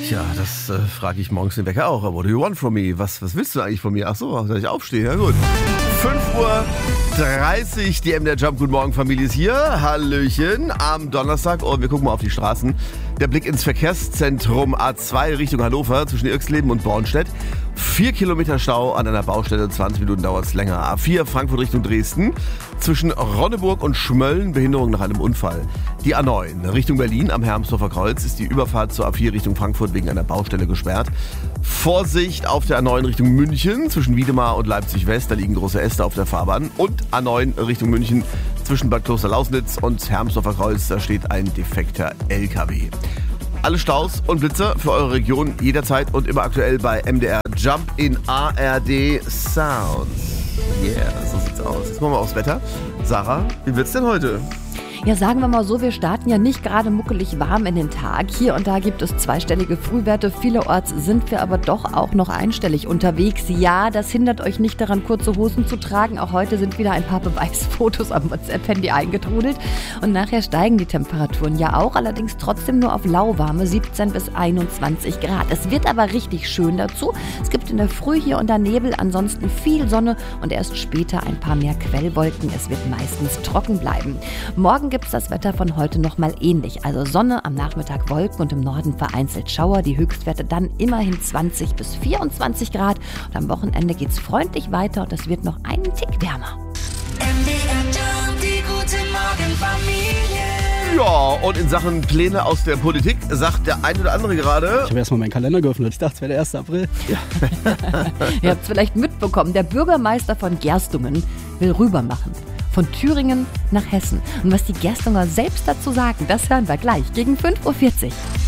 Tja, das frage ich morgens den Wecker auch. What do you want from me? Was willst du eigentlich von mir? Ach so, soll ich aufstehen? Ja gut. 5:30 Uhr, die MDR Jump. Guten Morgen, Familie ist hier. Hallöchen am Donnerstag. Und wir gucken mal auf die Straßen. Der Blick ins Verkehrszentrum A2 Richtung Hannover zwischen Irxleben und Bornstedt. 4 Kilometer Stau an einer Baustelle, 20 Minuten dauert es länger. A4 Frankfurt Richtung Dresden. Zwischen Ronneburg und Schmölln Behinderung nach einem Unfall. Die A9 Richtung Berlin am Hermsdorfer Kreuz ist die Überfahrt zur A4 Richtung Frankfurt wegen einer Baustelle gesperrt. Vorsicht auf der A9 Richtung München zwischen Wiedemar und Leipzig West, da liegen große Äste auf der Fahrbahn. Und A9 Richtung München zwischen Bad Kloster-Lausnitz und Hermsdorfer Kreuz, da steht ein defekter LKW. Alle Staus und Blitzer für eure Region jederzeit und immer aktuell bei MDR Jump in ARD Sounds. Yeah, so sieht's aus. Jetzt machen wir aufs Wetter. Sarah, wie wird's denn heute? Ja, sagen wir mal so, wir starten ja nicht gerade muckelig warm in den Tag. Hier und da gibt es zweistellige Frühwerte. Vielerorts sind wir aber doch auch noch einstellig unterwegs. Ja, das hindert euch nicht daran, kurze Hosen zu tragen. Auch heute sind wieder ein paar Beweisfotos am WhatsApp-Handy eingetrudelt. Und nachher steigen die Temperaturen ja auch, allerdings trotzdem nur auf lauwarme 17 bis 21 Grad. Es wird aber richtig schön dazu. Es gibt in der Früh hier und da Nebel, ansonsten viel Sonne und erst später ein paar mehr Quellwolken. Es wird meistens trocken bleiben. Morgen gibt es das Wetter von heute nochmal ähnlich. Also Sonne, am Nachmittag Wolken und im Norden vereinzelt Schauer. Die Höchstwerte dann immerhin 20 bis 24 Grad. Und am Wochenende geht es freundlich weiter und es wird noch einen Tick wärmer. Die gute Morgenfamilie. Ja, und in Sachen Pläne aus der Politik sagt der ein oder andere gerade... Ich habe erstmal meinen Kalender geöffnet. Ich dachte, es wäre der 1. April. Ihr habt es vielleicht mitbekommen, der Bürgermeister von Gerstungen will rübermachen. Von Thüringen nach Hessen. Und was die Gerstunger selbst dazu sagen, das hören wir gleich gegen 5:40 Uhr.